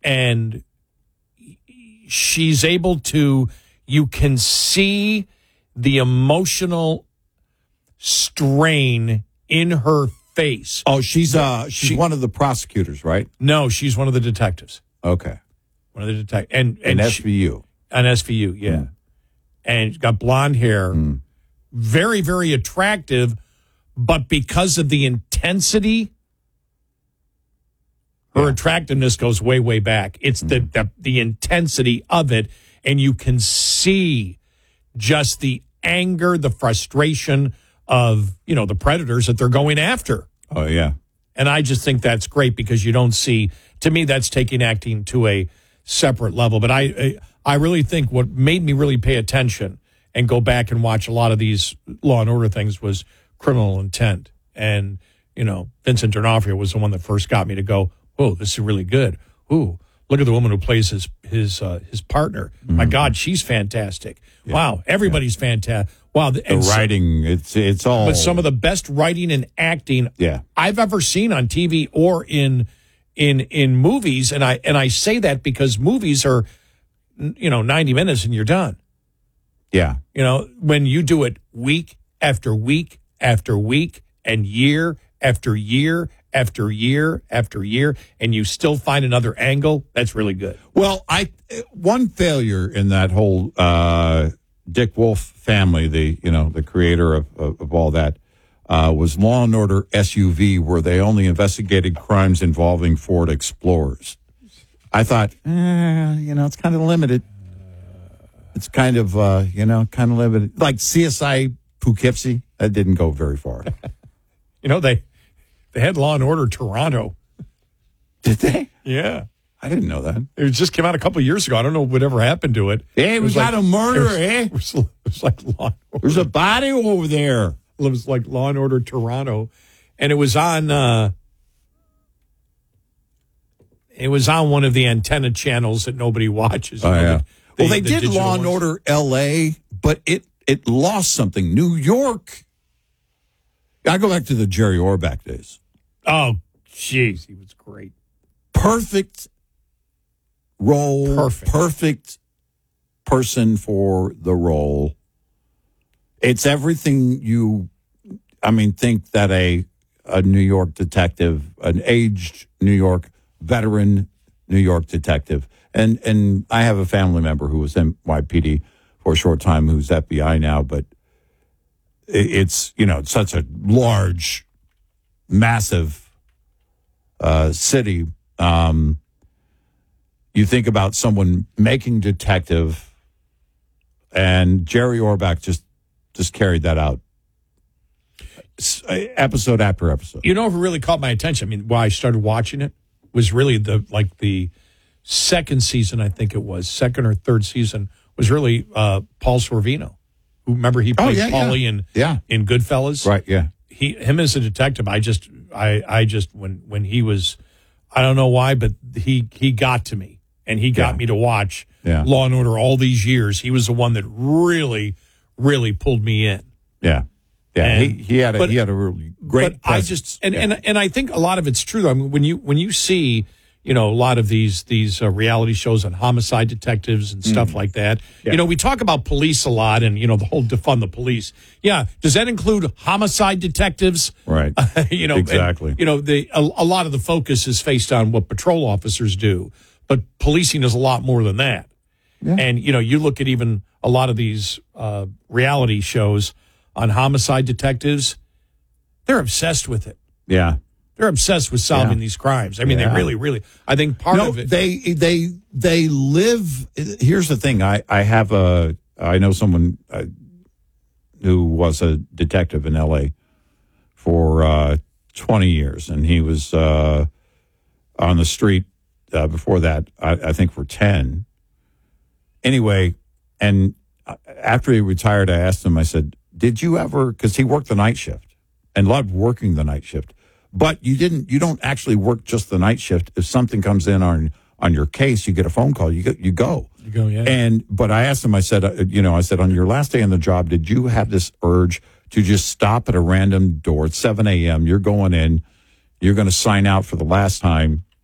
and she's able to, you can see the emotional strain in her face. Oh, she's one of the prosecutors, right? No, she's one of the detectives. Okay. One of the detectives. And SVU. An SVU, yeah. Mm. And got blonde hair. Very, very attractive, but because of the intensity, her attractiveness goes way, way back. It's the intensity of it, and you can see just the anger, the frustration of, the predators that they're going after. Oh, yeah. And I just think that's great because you don't see, to me, that's taking acting to a separate level. But I really think what made me really pay attention and go back and watch a lot of these Law and Order things was Criminal Intent. And, Vincent D'Onofrio was the one that first got me to go, oh, this is really good. Ooh, look at the woman who plays his partner. My God, she's fantastic. Yeah. Wow, everybody's fantastic. Wow, the writing, it's all. But some of the best writing and acting I've ever seen on TV or in movies, and I say that because movies are, 90 minutes and you're done. Yeah. When you do it week after week after week and year after year after year after year, and you still find another angle, that's really good. Well, one failure in that whole Dick Wolf family, the creator of all that, was Law and Order SUV, where they only investigated crimes involving Ford Explorers. I thought, it's kind of limited. It's kind of, kind of limited. Like CSI Poughkeepsie, that didn't go very far. They had Law and Order Toronto. Did they? Yeah. I didn't know that. It just came out a couple of years ago. I don't know whatever happened to it. Hey, we got a murder, It was like Law and Order. There's a body over there. It was like Law and Order Toronto. And it was on one of the antenna channels that nobody watches. Oh, yeah. They did Law and Order L.A., but it lost something. New York. I go back to the Jerry Orbach days. Oh, jeez, he was great. Perfect role. Perfect person for the role. It's everything think that a New York detective, an aged New York veteran New York detective, and I have a family member who was NYPD for a short time who's FBI now, but it's, it's such a large, massive city. You think about someone making detective, and Jerry Orbach just carried that out episode after episode. Who really caught my attention? I mean, why I started watching it was really the second season, I think it was, second or third season, was really Paul Sorvino. Who, remember, he played Paulie in Goodfellas? Right, yeah. Him as a detective, I just when he was, I don't know why, but he got to me, and he got me to watch Law and Order all these years. He was the one that really, really pulled me in. Yeah. Yeah, and he had a really great presence. And I think a lot of it's true, though. I mean, when you see, a lot of these reality shows on homicide detectives and stuff like that. Yeah. We talk about police a lot, and the whole defund the police. Yeah, does that include homicide detectives? Right. Exactly. And, a lot of the focus is faced on what patrol officers do, but policing is a lot more than that. Yeah. And you look at even a lot of these reality shows on homicide detectives, they're obsessed with it. Yeah. They're obsessed with solving these crimes. I mean, they really, really, I think part of it. They live. Here's the thing. I know someone who was a detective in L.A. for 20 years, and he was on the street before that, I think, for 10. Anyway, and after he retired, I asked him, I said, did you ever, because he worked the night shift and loved working the night shift, but you don't actually work just the night shift. If something comes in on your case, you get a phone call, you go. You go, yeah. But I asked him, I said, on your last day on the job, did you have this urge to just stop at a random door at 7 a.m.? You're going in, you're going to sign out for the last time,